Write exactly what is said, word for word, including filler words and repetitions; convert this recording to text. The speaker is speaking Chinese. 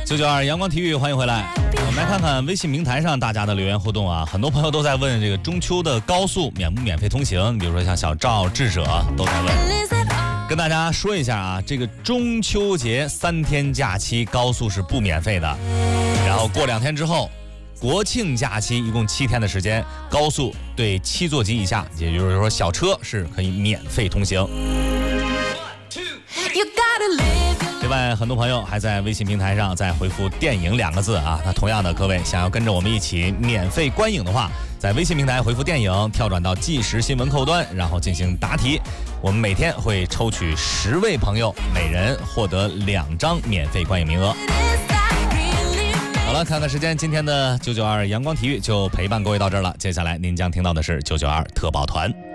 九九二阳光体育，欢迎回来。我们来看看微信平台上大家的留言互动啊，很多朋友都在问这个中秋的高速免不免费通行，比如说像小赵、智者都在问。跟大家说一下啊，这个中秋节三天假期高速是不免费的，然后过两天之后，国庆假期一共七天的时间，高速对七座机以下，也就是说小车是可以免费通行。另外，很多朋友还在微信平台上在回复电影两个字啊，那同样的各位想要跟着我们一起免费观影的话，在微信平台回复电影，跳转到即时新闻客户端，然后进行答题，我们每天会抽取十位朋友，每人获得两张免费观影名额。好了，看看时间，今天的九九二阳光体育就陪伴各位到这儿了，接下来您将听到的是九九二特报团。